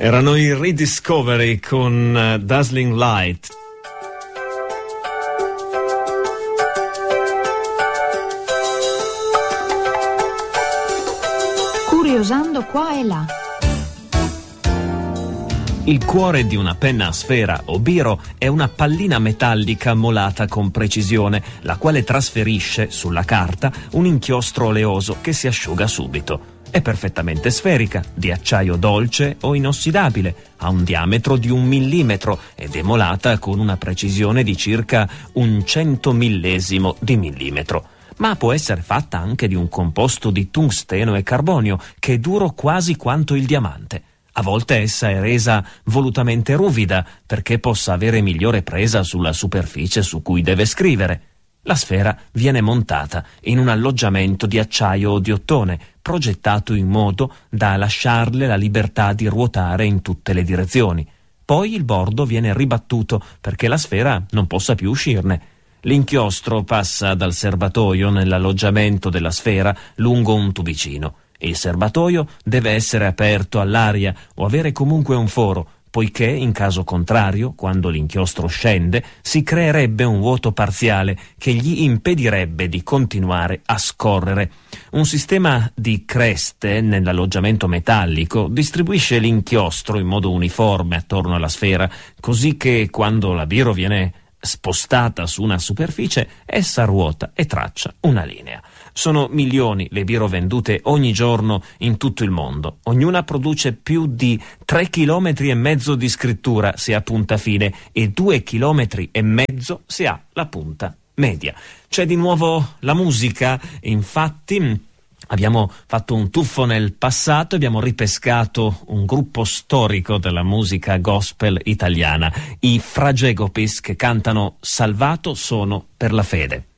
Erano i Rediscovery con Dazzling Light. Curiosando qua e là. Il cuore di una penna a sfera o biro è una pallina metallica molata con precisione, la quale trasferisce sulla carta un inchiostro oleoso che si asciuga subito. È perfettamente sferica, di acciaio dolce o inossidabile, ha un diametro di 1 millimetro ed è molata con una precisione di circa 100 millesimo di millimetro. Ma può essere fatta anche di un composto di tungsteno e carbonio che è duro quasi quanto il diamante. A volte essa è resa volutamente ruvida perché possa avere migliore presa sulla superficie su cui deve scrivere. La sfera viene montata in un alloggiamento di acciaio o di ottone, progettato in modo da lasciarle la libertà di ruotare in tutte le direzioni. Poi il bordo viene ribattuto perché la sfera non possa più uscirne. L'inchiostro passa dal serbatoio nell'alloggiamento della sfera lungo un tubicino. Il serbatoio deve essere aperto all'aria o avere comunque un foro, poiché in caso contrario, quando l'inchiostro scende, si creerebbe un vuoto parziale che gli impedirebbe di continuare a scorrere. Un sistema di creste nell'alloggiamento metallico distribuisce l'inchiostro in modo uniforme attorno alla sfera, così che quando la biro viene spostata su una superficie, essa ruota e traccia una linea. Sono milioni le biro vendute ogni giorno in tutto il mondo. Ognuna produce più di 3,5 km di scrittura se ha punta fine e 2,5 km se ha la punta media. C'è di nuovo la musica, infatti abbiamo fatto un tuffo nel passato e abbiamo ripescato un gruppo storico della musica gospel italiana, i Fragegopis, che cantano Salvato sono per la fede.